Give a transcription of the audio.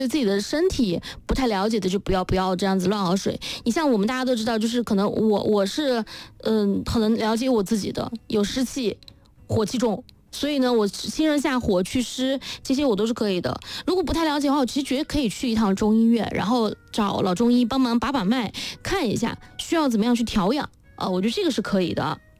对自己的身体不太了解的，就不要这样子乱熬水。你像我们大家都知道，就是可能我是很能了解我自己的，有湿气，火气重。所以呢，我清热下火、祛湿这些我都是可以的。如果不太了解的话，我其实觉得可以去一趟中医院，然后找老中医帮忙把脉，看一下需要怎么样去调养啊，我觉得这个是可以的。